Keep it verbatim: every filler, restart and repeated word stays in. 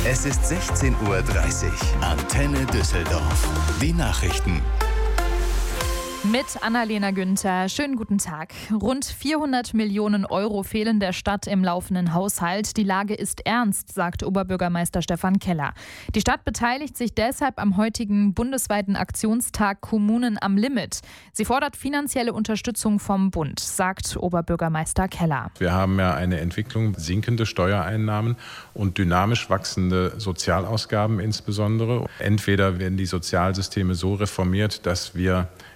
Es ist sechzehn Uhr dreißig. Antenne Düsseldorf. Die Nachrichten. Mit Annalena Günther. Schönen guten Tag. Rund vierhundert Millionen Euro fehlen der Stadt im laufenden Haushalt. Die Lage ist ernst, sagt Oberbürgermeister Stefan Keller. Die Stadt beteiligt sich deshalb am heutigen bundesweiten Aktionstag Kommunen am Limit. Sie fordert finanzielle Unterstützung vom Bund, sagt Oberbürgermeister Keller. Wir haben ja eine Entwicklung, sinkende Steuereinnahmen und dynamisch wachsende Sozialausgaben insbesondere. Entweder werden die Sozialsysteme so reformiert, dass wir